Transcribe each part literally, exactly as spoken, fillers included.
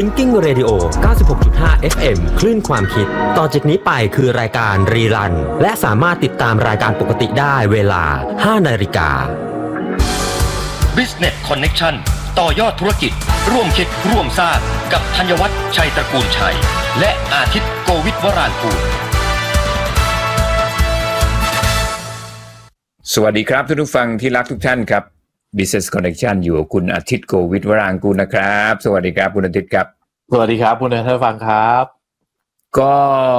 Thinking Radio เก้าสิบหกจุดห้า เอฟ เอ็ม คลื่นความคิดต่อจากนี้ไปคือรายการรีรันและสามารถติดตามรายการปกติได้เวลา ห้านาฬิกา Business Connection ต่อยอดธุรกิจร่วมคิดร่วมสร้างกับธัญวัฒน์ชัยตระกูลชัยและอาทิตย์โกวิทวรางกูลสวัสดีครับทุกผู้ฟังที่รักทุกท่านครับ Business Connection อยู่กับคุณอาทิตย์โกวิทวรางกูลนะครับสวัสดีครับคุณอาทิตย์ครับสวัสดีครับคุณท่านฟังครับก็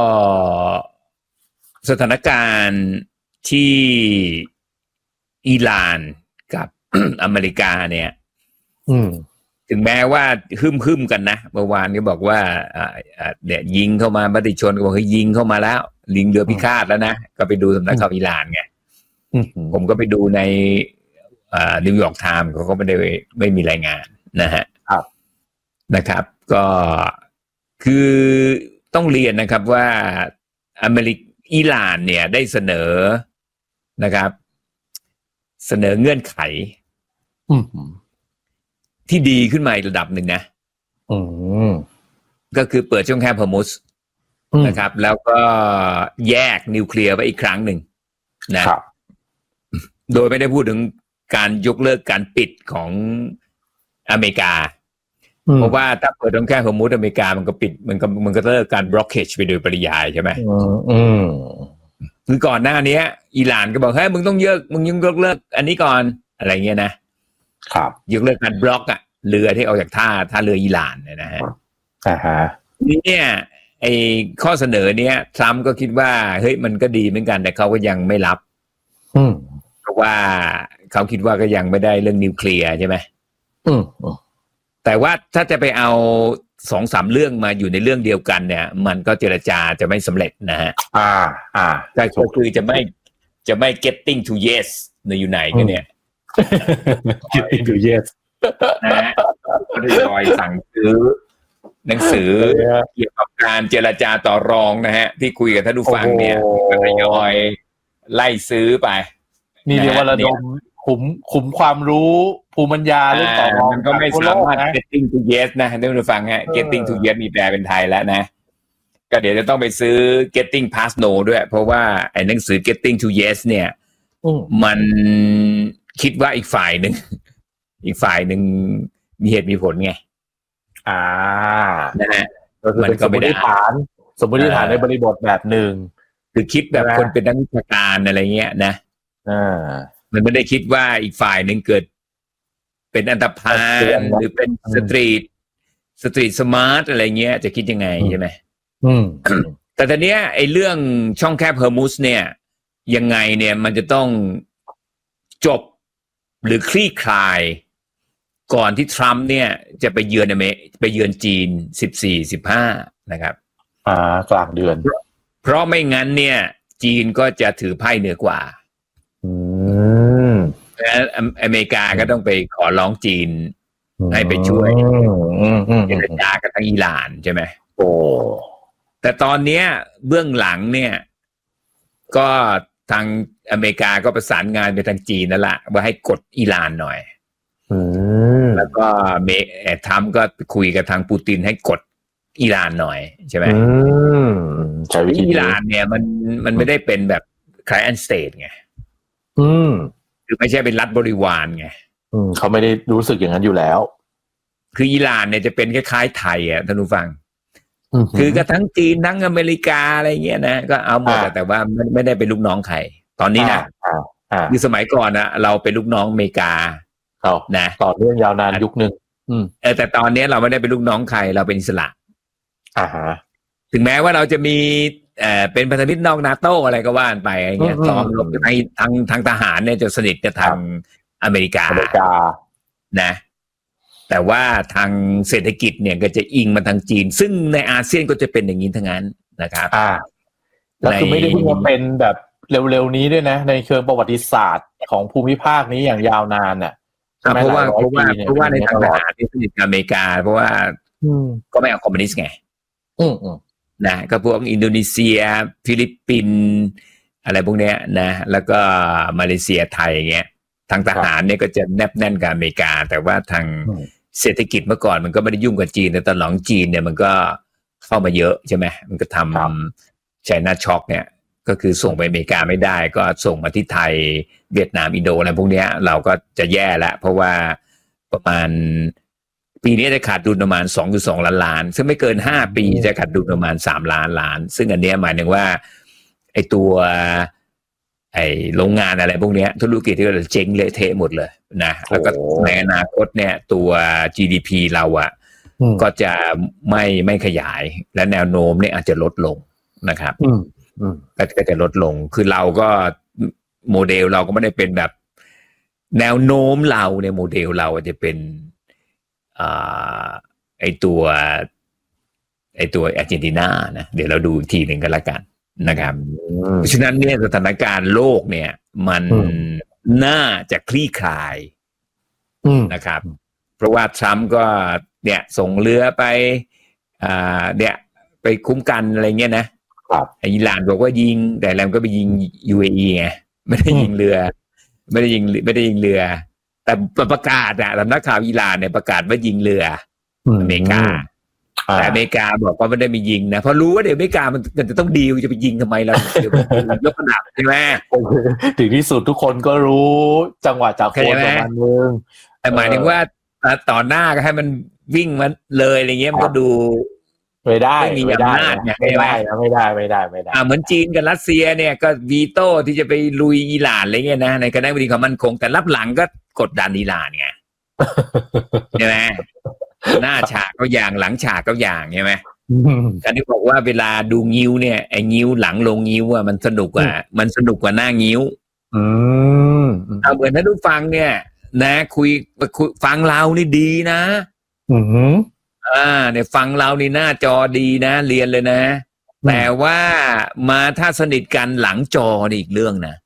สถานการณ์ที่อิหร่านกับ อเมริกาเนี่ยถึงแม้ว่าฮึ่มๆกันนะเมื่อวานก็บอกว่าอ่าเนี่ยยิงเข้ามาบัติชนก็บอกให้ยิงเข้ามาแล้วลิงเรือพิฆาตแล้วนะก็ไปดูสำนักข่าวอิหร่านไงผมก็ไปดูในอ่านิวยอร์กไทม์เขาก็ไม่ได้ไม่มีรายงานนะฮะครับนะครับก็คือต้องเรียนนะครับว่าอเมริกอิหร่านเนี่ยได้เสนอนะครับเสนอเงื่อนไขที่ดีขึ้นมาอีกระดับหนึ่งนะก็คือเปิดช่องแคบฮอร์มุซนะครับแล้วก็แยกนิวเคลียร์ไว้อีกครั้งหนึ่งนะครับโดยไม่ได้พูดถึงการยกเลิกการปิดของอเมริกาเพราะว่าถ้าเปิดช่องแคบฮอร์มุซอเมริกามันก็ปิดมันก็มันก็เลิกการบล็อกเคจไปโดยปริยายใช่ไหมคือก่อนหน้านี้อิหร่านก็บอกเฮ้ยมึงต้องยกมึงยังยกเลิกอันนี้ก่อนอะไรเงี้ยนะครับยกเลิกการบล็อกอะเรือที่ออกจากท่าท่าเรืออิหร่านเนี่ยนะฮะอ่าฮะนี่เนี่ยไอ้ข้อเสนอเนี้ยทรัมป์ก็คิดว่าเฮ้ยมันก็ดีเหมือนกันแต่เขาก็ยังไม่รับอืมเพราะว่าเขาคิดว่าก็ยังไม่ได้เรื่องนิวเคลียร์ใช่ไหมอืมแต่ว่าถ้าจะไปเอาสองสามเรื่องมาอยู่ในเรื่องเดียวกันเนี่ยมันก็เจรจาจะไม่สำเร็จนะฮะอ่าอ่าแต่ก็คือจะไม่จะไม่ getting to yes ในอยู่ไหนกันเนี่ย getting to yes นะฮะก็ได้ลอยสั่งซื้อหนังสือเกี่ยวกับการเจรจาต่อรองนะฮะที่คุยกับท่านผู้ฟังเนี่ยก็ทยอยไล่ซื้อไปนี่เรียกว่าระดมขุมขุมความรู้ภูมิปัญญาเรื่องต่อรองมันก็ไม่สามารถ getting to yes นะท่านผู้ฟังฮะ getting to yes มีแปลเป็นไทยแล้วนะก็เดี๋ยวจะต้องไปซื้อ getting past no ด้วยเพราะว่าไอ้หนังสือ getting to yes เนี่ยมันคิดว่าอีกฝ่ายหนึ่งอีกฝ่ายหนึ่งมีเหตุมีผลไงอ่านะฮะมันก็ไม่ได้ฐานสมมติฐานในบริบทแบบหนึ่งคือคิดแบบคนเป็นนักวิชาการอะไรเงี้ยนะอ่ามันไม่ได้คิดว่าอีกฝ่ายหนึ่งเกิดเป็นอันธพาลหรือเป็นสตรีทสตรีทสมาร์ทอะไรเงี้ยจะคิดยังไงใช่ไหมอืมแต่ตอนเนี้ยไอ้เรื่องช่องแคบฮอร์มุซเนี่ยยังไงเนี่ยมันจะต้องจบหรือคลี่คลายก่อนที่ทรัมป์เนี่ยจะไปเยือนอเมริกาไปเยือนจีนสิบสี่ สิบห้านะครับอ่ากลางเดือนเพราะไม่งั้นเนี่ยจีนก็จะถือไพ่เหนือกว่าอืมแล้วอเมริกาก็ต้องไปขอร้องจีนให้ไปช่วยเจรจากับทางอิหร่านใช่ไหมโอ้แต่ตอนเนี้ยเบื้องหลังเนี่ยก็ทางอเมริกาก็ประสานงานไปทางจีนนั่นแหละว่าให้กดอิหร่านหน่อยแล้วก็เมทรัมป์ก็คุยกับทางปูตินให้กดอิหร่านหน่อยใช่ไหมใช่วิธีอิหร่านเนี่ยมันมันไม่ได้เป็นแบบ client state ไงคือไม่ใช่เป็นรัฐบริวารไงเขาไม่ได้รู้สึกอย่างนั้นอยู่แล้วคืออิหร่านเนี่ยจะเป็นคล้ายๆไทยอ่ะท่านผู้ฟังคือก็ทั้งจีนทั้งอเมริกาอะไรเงี้ยนะก็เอาหมดแต่ว่าไม่ไม่ได้เป็นลูกน้องใครตอนนี้นะคือสมัยก่อนนะเราเป็นลูกน้องอเมริกานะต่อเนื่องยาวนานยุคนึงเออแต่ตอนนี้เราไม่ได้เป็นลูกน้องใครเราเป็นอิสระอ่าฮะถึงแม้ว่าเราจะมีเอ่อเป็นพันธมิตรนอกนาโต้อะไรก็ว่าไปอะไรเงี้ยซ้อมรบในทางทางทหารเนี่ยจะสนิทกับทางอเมริกาอเมริกานะแต่ว่าทางเศรษฐกิจเนี่ยก็จะอิงมาทางจีนซึ่งในอาเซียนก็จะเป็นอย่างนี้ทั้งนั้นนะครับอ่าแล้วคือไม่ได้เพิ่งมาเป็นแบบเร็วๆนี้ด้วยนะในเชิงประวัติศาสตร์ของภูมิภาคนี้อย่างยาวนานน่ะเพราะว่าเพราะว่าเพราะว่าในทางทหารที่สนิทกับอเมริกาเพราะว่าก็ไม่เอาคอมมิวนิสต์ไงนะก็พวกอินโดนีเซียฟิลิปปินส์อะไรพวกเนี้ยนะแล้วก็มาเลเซียไทยอย่างเงี้ยทางทหารเนี่ยก็จะแนบแน่นกับอเมริกาแต่ว่าทางเศรษฐกิจเมื่อก่อนมันก็ไม่ได้ยุ่งกับจีนแต่ตอนหลังจีนเนี่ยมันก็เข้ามาเยอะใช่ไหมมันก็ทำไชน่าช็อคเนี่ยก็คือส่งไปอเมริกาไม่ได้ก็ส่งมาที่ไทยเวียดนามอินโดอะไรพวกเนี้ยเราก็จะแย่แล้วเพราะว่าประมาณปีนี้จะขาดดุลประมาณ สองจุดสอง ล้านล้านซึ่งไม่เกินห้าปีจะขาดดุลประมาณสามล้านล้านซึ่งอันเนี้ยหมายถึงว่าไอ้ตัวไอ้โรงงานอะไรพวกเนี้ยธุรกิจที่เราเจ๊งเละเทะหมดเลยนะแล้วก็ในอนาคตเนี่ยตัว จี ดี พี เราอะก็จะไม่ไม่ขยายและแนวโน้มเนี่ยอาจจะลดลงนะครับก็จะลดลงคือเราก็โมเดลเราก็ไม่ได้เป็นแบบแนวโน้มเราเนี่ยโมเดลเราจะเป็นอ่าไอตัวไอตัวอาร์เจนตินานะเดี๋ยวเราดูทีหนึ่งกันละกันนะครับเพราะฉะนั้นเนี่ยสถานการณ์โลกเนี่ยมันน่าจะคลี่คลายนะครับเพราะว่าทรัมป์ก็เนี่ยส่งเรือไปอ่าเนี่ยไปคุ้มกันอะไรเงี้ยนะอิหร่านบอกว่ายิงแต่แล้วก็ไปยิง ยู เอ อี ไงไม่ได้ยิงเรือไม่ได้ยิงไม่ได้ยิงเรือแต่ประกาศอะสำนักข่าวอิหร่านเนี่ยประกาศว่ายิงเรืออเมริกาแต่อเมริกาบอกว่าไม่ได้มียิงนะเพราะรู้ว่าเดี๋ยวอเมริกามันจะต้องดีลจะไปยิงทำไมเราเดี๋ยวยกระดับใช่ไหมถึงที่สุดทุกคนก็รู้จังหวะจากโคนประมาณนึงแต่หมายถึงว่าต่อหน้าก็ให้มันวิ่งมันเลยอะไรเงี้ยมันก็ดูไม่ได้ไม่มีอำนาจไงไม่ได้ไม่ได้ไม่ได้ไม่ได้อ่าเหมือนจีนกับรัสเซียเนี่ยก็วีโต้ที่จะไปลุยอิหร่านอะไรเงี้ยนะในคณะบดีความมั่นคงแต่รับหลังก็กดดันอิหร่านไงใช่ไหมหน้าฉากก็อย่างหลังฉากก็อย่างใช่ไหมการที่บอกว่าเวลาดูงิ้วเนี่ยไอ้งิ้วหลังลงงิ้วอ่ะมันสนุกกว่ามันสนุกกว่าหน้างิ้วอืมเอาเหมือนท่านผู้ฟังเนี่ยนะคุยคุยฟังเรานี่ดีนะอืมอ่าเนี่ยฟังเรานี่หน้าจอดีนะเรียนเลยนะแต่ว่ามาถ้าสนิทกันหลังจอนี่อีกเรื่องนะ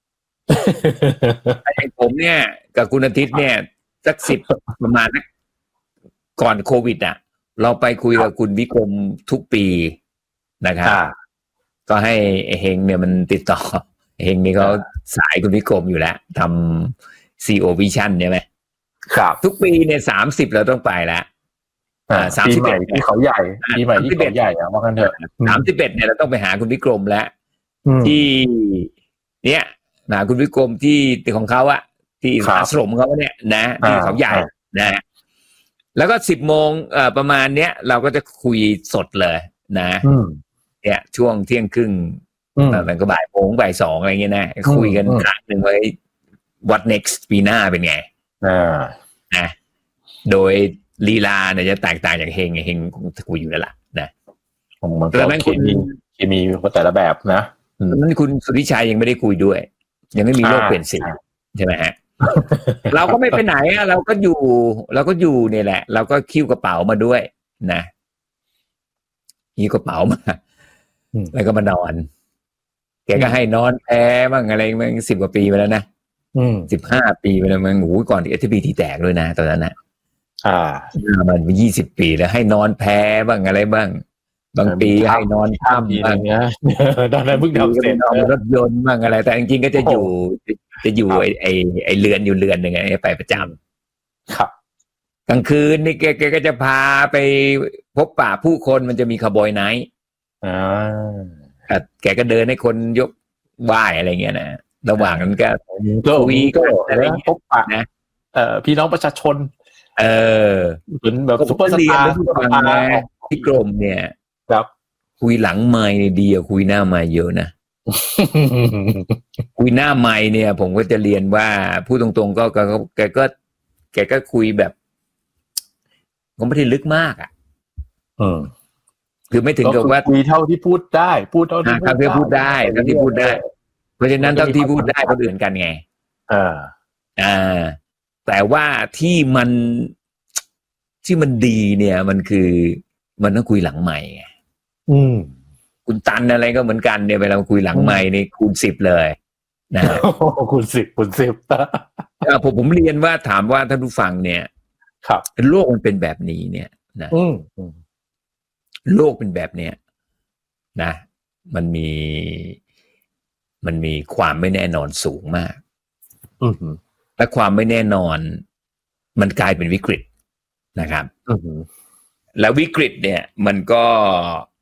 ไอ้ผมเนี่ยกับคุณอาทิตย์เนี่ยสักสิบประมาณนักก่อนโควิดอ่ะเราไปคุยกับคุณวิกรมทุกปีนะครับก็ให้เฮงเนี่ยมันติดต่อเฮงนี่เขาสายคุณวิกรมอยู่แล้วทำ ซี โอ Vision ใช่ไหมครับทุกปีเนี่ยสามสิบเราต้องไปแล้วอ่าสามสิบเอ็ดที่เขาใหญ่ปีใหม่ที่เขาใหญ่อะว่ากันเถอะสามสิบเอ็ดเนี่ยเราต้องไปหาคุณวิกรมแล้วที่เนี่ยนะคุณวิกรมที่ของเขาอะที่อาสมเขาเนี่ยนะที่เขาใหญ่นะแล้วก็สิบโมงเอ่อประมาณเนี้ยเราก็จะคุยสดเลยนะเนี่ยช่วงเที่ยงครึ่งแล้วก็บ่ายโมงบ่ายสองอะไรเงี้ยนะคุยกันครั้งหนึ่งไว้ what next ปีหน้าเป็นไงนะโดยลีลาเนี่ยจะแตกต่างจากเฮงเฮงคุยอยู่แล้วล่ะนะแต่นั้นคุณเคมีแต่ละแบบนะนั้นคุณสุริชัยยังไม่ได้คุยด้วยยังไม่มีโลกเปลี่ยนสีใช่ไหมฮะเราก็ไม่ไปไหนอ่ะเราก็อยู่เราก็อยู่เนี่ยแหละเราก็คิ้วกระเป๋ามาด้วยนะคิ้วกระเป๋ามาแล้วก็มานอนแกก็ให้นอนแพ้บ้างอะไรบ้างสิบกว่าปีไปแล้วนะสิบห้าปีไปแล้วมันโอ้ยก่อนที่เอทีบีทีแตกด้วยนะตอนนั้นนะอ่ามันยี่สิบปีแล้วให้นอนแพ้บ้างอะไรบ้างบางปีให้นอนถ้ำบ้างเนี้ยตอนนั้นเพิ่งทำเสร็จนอนรถยนต์บ้างอะไรแต่จริงๆก็จะอยู่จะอยู่ไอไอไอเรือนอยู่เรือนหนึ่งไงไปประจำครับกลางคืนนี่แกแกก็จะพาไปพบปะผู้คนมันจะมีคาร์บอยไนท์อ่าแกก็เดินให้คนยกไหว้อะไรเงี้ยนะระหว่างนั้นก็คุยก็อะไรพบปะนะเอ่อพี่น้องประชาชนเออเหมือนแบบซุปเปอร์สตาร์พี่กรมเนี่ยครับคุยหลังไมค์ดีอะคุยหน้าไมค์เยอะนะคุยหน้าไมค์เนี่ยผมก็จะเรียนว่าพูดตรงๆก็แกก็แกก็คุยแบบก็ไม่ได้ลึกมากอ่ะเออคือไม่ถึงกับว่าคุยเท่าที่พูดได้พูดเท่าที่พูดได้เท่าที่พูดได้เพราะฉะนั้นเท่าที่พูดได้ก็เดือนกันไงอ่าอ่าแต่ว่าที่มันที่มันดีเนี่ยมันคือมันต้องคุยหลังไมค์ไงอืมคุณตันอะไรก็เหมือนกันเนี่ยเวลาคุยหลังไมค์นี่คูณสิบเลยนะคูณสิบคูณสิบอ่าผมผมเรียนว่าถามว่าท่านผู้ฟังเนี่ยครับโลกมันเป็นแบบนี้เนี่ยนะโลกเป็นแบบเนี้ยนะมันมีมันมีความไม่แน่นอนสูงมากและความไม่แน่นอนมันกลายเป็นวิกฤตนะครับแล้ววิกฤตเนี่ยมันก็